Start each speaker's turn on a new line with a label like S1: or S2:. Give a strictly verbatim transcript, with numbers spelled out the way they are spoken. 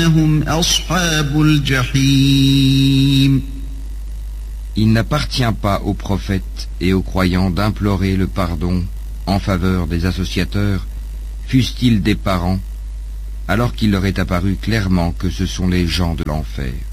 S1: هم أصحاب الجحيم.
S2: Il n'appartient pas aux prophètes et aux croyants d'implorer le pardon en faveur des associateurs, fussent-ils des parents, alors qu'il leur est apparu clairement que ce sont les gens de l'enfer.